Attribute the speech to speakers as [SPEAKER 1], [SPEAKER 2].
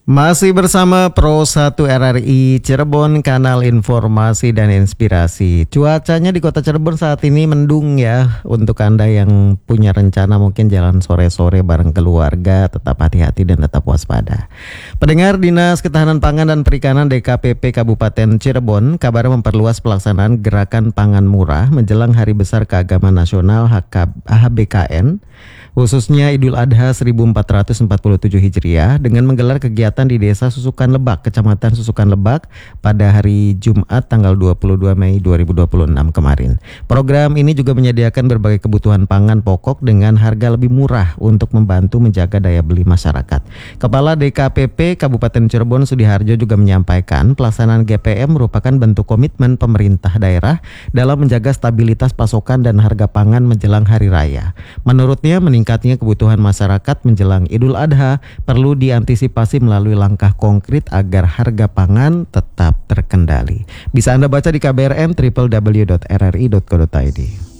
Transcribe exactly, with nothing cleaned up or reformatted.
[SPEAKER 1] Masih bersama Pro satu R R I Cirebon, kanal informasi dan inspirasi. Cuacanya di kota Cirebon saat ini mendung ya. Untuk Anda yang punya rencana mungkin jalan sore-sore bareng keluarga, tetap hati-hati dan tetap waspada. Pendengar, Dinas Ketahanan Pangan dan Perikanan D K P P Kabupaten Cirebon kabar memperluas pelaksanaan gerakan pangan murah menjelang Hari Besar Keagamaan Nasional H B K N, khususnya Idul Adha seribu empat ratus empat puluh tujuh Hijriah, dengan menggelar kegiatan di Desa Susukan Lebak, Kecamatan Susukan Lebak pada hari Jumat tanggal dua puluh dua Mei dua ribu dua puluh enam kemarin. Program ini juga menyediakan berbagai kebutuhan pangan pokok dengan harga lebih murah untuk membantu menjaga daya beli masyarakat. Kepala D K P P Kabupaten Cirebon Sudiharjo juga menyampaikan pelaksanaan G P M merupakan bentuk komitmen pemerintah daerah dalam menjaga stabilitas pasokan dan harga pangan menjelang hari raya. Menurutnya, meningkatnya kebutuhan masyarakat menjelang Idul Adha perlu diantisipasi melalui langkah konkret agar harga pangan tetap terkendali. Bisa Anda baca di K B R M w w w titik r r i titik co titik i d.